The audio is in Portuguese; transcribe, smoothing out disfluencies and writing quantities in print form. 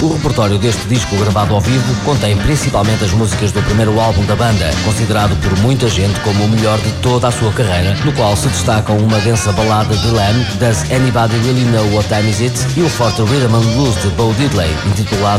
O repertório deste disco gravado ao vivo contém principalmente as músicas do primeiro álbum da banda, considerado por muita gente como o melhor de toda a sua carreira, no qual se destacam uma densa balada de Lamb, Does Anybody Really Know What Time Is It? E um forte rhythm and blues de Bo Diddley, intitulado